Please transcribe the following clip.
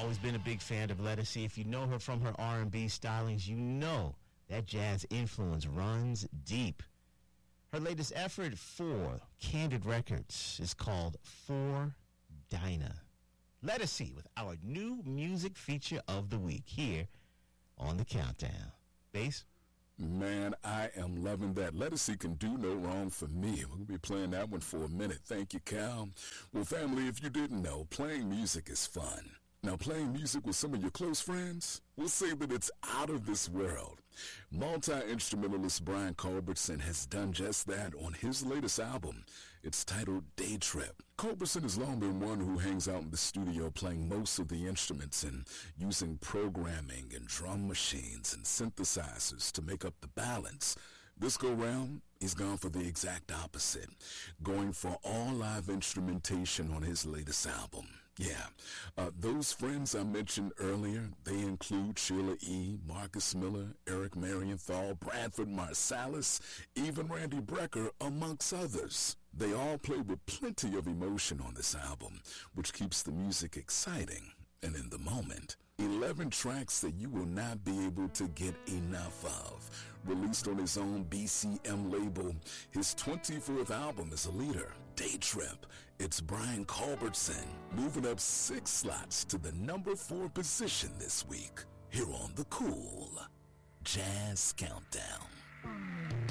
always been a big fan of Lettucey. If you know her from her R&B stylings, you know that jazz influence runs deep. Her latest effort for Candid Records is called For Dinah. Lettucey with our new music feature of the week here on The Countdown. Bass? Man, I am loving that. Lettucey Can Do No Wrong for Me. We'll be playing that one for a minute. Thank you, Cal. Well, family, if you didn't know, playing music is fun. Now, playing music with some of your close friends, we'll say that it's out of this world. Multi-instrumentalist Brian Culbertson has done just that on his latest album. It's titled Day Trip. Culbertson has long been one who hangs out in the studio playing most of the instruments and using programming and drum machines and synthesizers to make up the balance. This go-round, he's gone for the exact opposite, going for all live instrumentation on his latest album. Yeah, those friends I mentioned earlier, they include Sheila E., Marcus Miller, Eric Marienthal, Bradford Marsalis, even Randy Brecker, amongst others. They all play with plenty of emotion on this album, which keeps the music exciting and in the moment. 11 tracks that you will not be able to get enough of. Released on his own BCM label, his 24th album as a leader, Day Trip. It's Brian Culbertson moving up 6 slots to the number 4 position this week here on the Cool Jazz Countdown.